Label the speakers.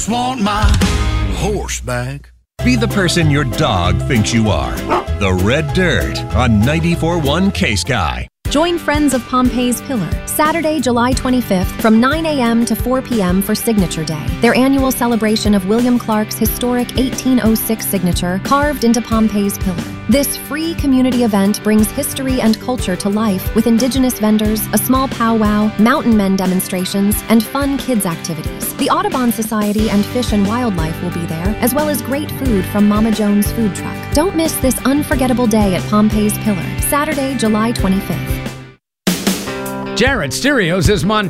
Speaker 1: just want my horse back.
Speaker 2: Be the person your dog thinks you are. The Red Dirt on 94.1 K-Sky.
Speaker 3: Join Friends of Pompey's Pillar Saturday, July 25th from 9 a.m. to 4 p.m. for Signature Day, their annual celebration of William Clark's historic 1806 signature carved into Pompey's Pillar. This free community event brings history and culture to life with indigenous vendors, a small powwow, mountain men demonstrations, and fun kids activities. The Audubon Society and Fish and Wildlife will be there, as well as great food from Mama Jones Food Truck. Don't miss this unforgettable day at Pompey's Pillar, Saturday, July 25th.
Speaker 4: Jarrett Stereos is Montana.